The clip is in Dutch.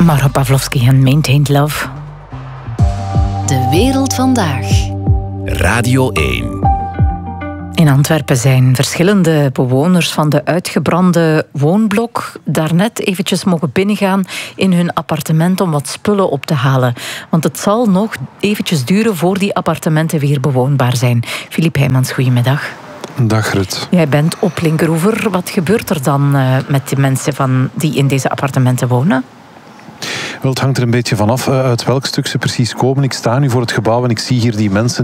Mauro Pavlovsky en Maintained Love. De wereld vandaag. Radio 1. In Antwerpen zijn verschillende bewoners van de uitgebrande woonblok daarnet eventjes mogen binnengaan in hun appartement om wat spullen op te halen. Want het zal nog eventjes duren voor die appartementen weer bewoonbaar zijn. Philippe Heijmans, goedemiddag. Dag Rut. Jij bent op Linkeroever. Wat gebeurt er dan met de mensen die in deze appartementen wonen? Wel, het hangt er een beetje vanaf uit welk stuk ze precies komen. Ik sta nu voor het gebouw en ik zie hier die mensen